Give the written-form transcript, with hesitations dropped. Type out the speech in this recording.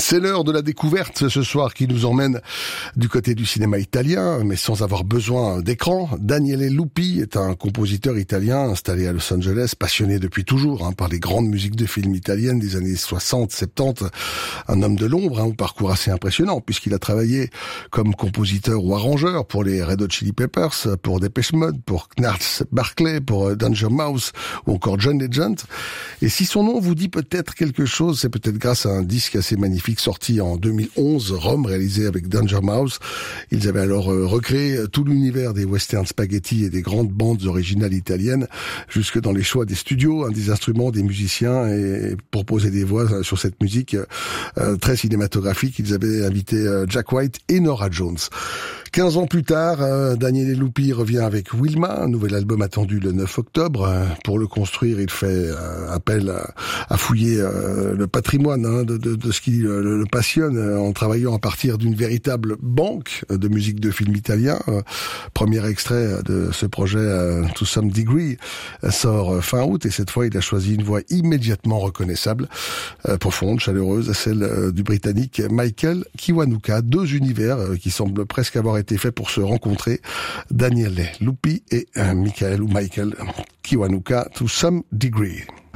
C'est l'heure de la découverte ce soir qui nous emmène du côté du cinéma italien, mais sans avoir besoin d'écran. Daniele Lupi est un compositeur italien installé à Los Angeles, passionné depuis toujours par les grandes musiques de films italiennes des années 60, 70. Un homme de l'ombre, au parcours assez impressionnant, puisqu'il a travaillé comme compositeur ou arrangeur pour les Red Hot Chili Peppers, pour Depeche Mode, pour Gnarls Barkley, pour Danger Mouse ou encore John Legend. Et si son nom vous dit peut-être quelque chose, c'est peut-être grâce à un disque assez magnifique sorti en 2011, Rome, réalisé avec Danger Mouse. Ils avaient alors recréé tout l'univers des western spaghetti et des grandes bandes originales italiennes, jusque dans les choix des studios, des instruments, des musiciens, et pour poser des voix sur cette musique très cinématographique, ils avaient invité Jack White et Norah Jones. 15 ans plus tard, Daniele Lupi revient avec Wilma, un nouvel album attendu le 9 octobre. Pour le construire, il fait appel à fouiller le patrimoine de ce qui le passionne, en travaillant à partir d'une véritable banque de musique de film italien. Premier extrait de ce projet, To Some Degree, sort fin août, et cette fois, il a choisi une voix immédiatement reconnaissable, profonde, chaleureuse, celle du Britannique Michael Kiwanuka. Deux univers qui semblent presque avoir été fait pour se rencontrer. Daniele Lupi et Michael Kiwanuka, To Some Degree.